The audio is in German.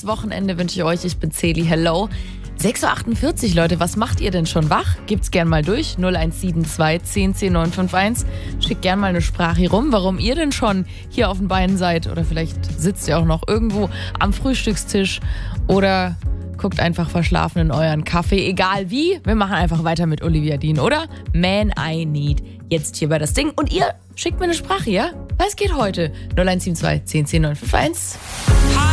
schönes Wochenende wünsche ich euch. Ich bin Celi, hello. 6.48 Uhr, Leute, was macht ihr denn schon wach? Gibt's gern mal durch, 0172 10 10 951. Schickt gern mal eine Sprache hier rum, warum ihr denn schon hier auf den Beinen seid. Oder vielleicht sitzt ihr auch noch irgendwo am Frühstückstisch oder guckt einfach verschlafen in euren Kaffee. Egal wie, wir machen einfach weiter mit Olivia Dean, oder? Man, I Need. Jetzt hier bei das Ding. Und ihr schickt mir eine Sprache, ja? Was geht heute? 0172 10 10 951.